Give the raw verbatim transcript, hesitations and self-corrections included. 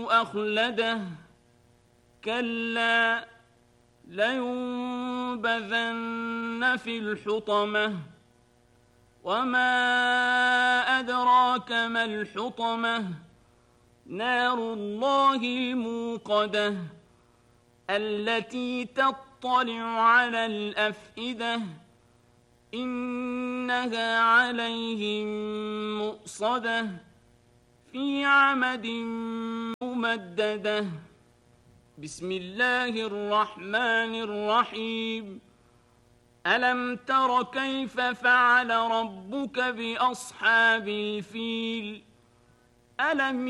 أخلده كلا لينبذن في الحطمة وما أدراك ما الحطمة نار الله الموقدة التي تطلع على الأفئدة إنها عليهم مؤصدة في عمد ممددة بسم الله الرحمن الرحيم ألم تر كيف فعل ربك بأصحاب الفيل ألم